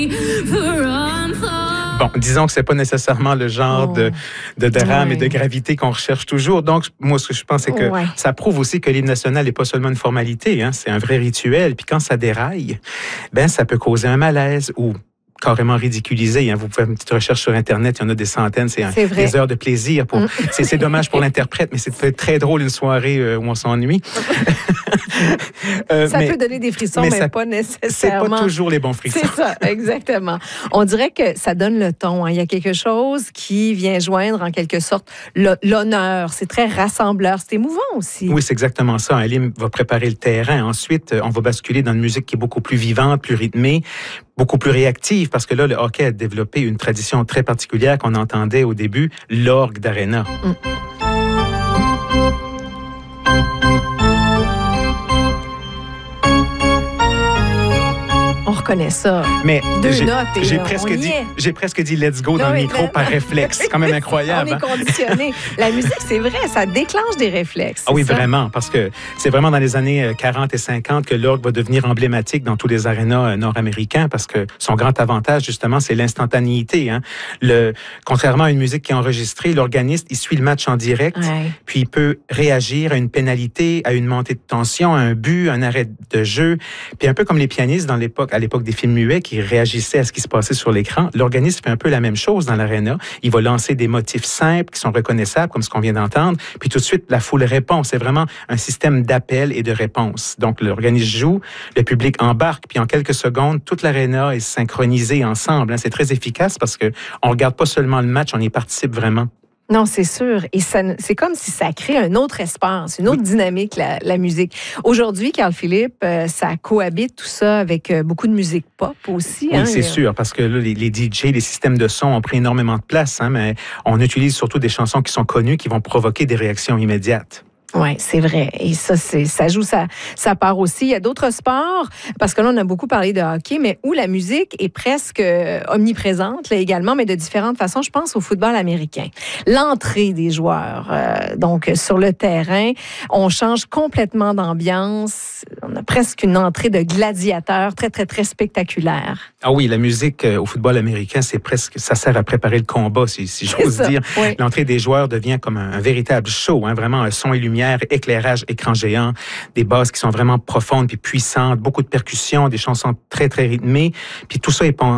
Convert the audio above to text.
Bon, disons que c'est pas nécessairement le genre de drame et de gravité qu'on recherche toujours. Donc, moi, ce que je pense, c'est que ça prouve aussi que l'hymne national n'est pas seulement une formalité, hein, c'est un vrai rituel. Puis quand ça déraille, ben ça peut causer un malaise ou carrément ridiculisé. Hein. Vous pouvez faire une petite recherche sur Internet, il y en a des centaines, c'est des heures de plaisir. C'est dommage pour l'interprète, mais c'est très drôle une soirée où on s'ennuie. Ça peut donner des frissons, mais pas nécessairement. C'est pas toujours les bons frissons. C'est ça, exactement. On dirait que ça donne le ton. Hein. Il y a quelque chose qui vient joindre en quelque sorte l'honneur. C'est très rassembleur. C'est émouvant aussi. Oui, c'est exactement ça. Un hymne va préparer le terrain. Ensuite, on va basculer dans une musique qui est beaucoup plus vivante, plus rythmée, beaucoup plus réactive, parce que là, le hockey a développé une tradition très particulière qu'on entendait au début, l'orgue d'aréna. On reconnaît ça. Mais Deux notes et j'ai presque dit let's go dans le micro par réflexe. C'est quand même incroyable. On est conditionné. La musique, c'est vrai, ça déclenche des réflexes. Ah oui, vraiment, parce que c'est vraiment dans les années 40 et 50 que l'orgue va devenir emblématique dans tous les arénas nord-américains, parce que son grand avantage, justement, c'est l'instantanéité. Hein. Contrairement à une musique qui est enregistrée, l'organiste, il suit le match en direct, puis il peut réagir à une pénalité, à une montée de tension, à un but, un arrêt de jeu. Puis un peu comme les pianistes à l'époque des films muets qui réagissaient à ce qui se passait sur l'écran, l'organiste fait un peu la même chose dans l'aréna. Il va lancer des motifs simples qui sont reconnaissables, comme ce qu'on vient d'entendre, puis tout de suite, la foule répond. C'est vraiment un système d'appel et de réponse. Donc, l'organiste joue, le public embarque, puis en quelques secondes, toute l'aréna est synchronisée ensemble. Hein. C'est très efficace parce que on regarde pas seulement le match, on y participe vraiment. Non, c'est sûr. Et c'est comme si ça crée un autre espace, une autre dynamique, la musique. Aujourd'hui, Carl Philippe, ça cohabite tout ça avec beaucoup de musique pop aussi. Oui, c'est sûr, parce que là, les DJ, les systèmes de son ont pris énormément de place, hein, mais on utilise surtout des chansons qui sont connues, qui vont provoquer des réactions immédiates. Oui, c'est vrai. Et ça joue sa part aussi. Il y a d'autres sports, parce que là, on a beaucoup parlé de hockey, mais où la musique est presque omniprésente là, également, mais de différentes façons. Je pense au football américain. L'entrée des joueurs, donc sur le terrain, on change complètement d'ambiance. On a presque une entrée de gladiateur très, très, très spectaculaire. Ah oui, la musique au football américain, ça sert à préparer le combat, si j'ose dire. Oui. L'entrée des joueurs devient comme un véritable show, hein, vraiment un son et lumière, éclairage, écran géant, des basses qui sont vraiment profondes puis puissantes, beaucoup de percussions, des chansons très, très rythmées. Puis tout ça est